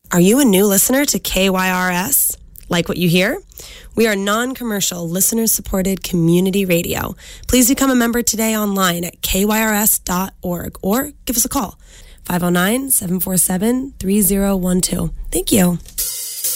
Are you a new listener to KYRS? Like what you hear? We are non-commercial, listener-supported community radio. Please become a member today online at kyrs.org or give us a call, 509-747-3012. Thank you.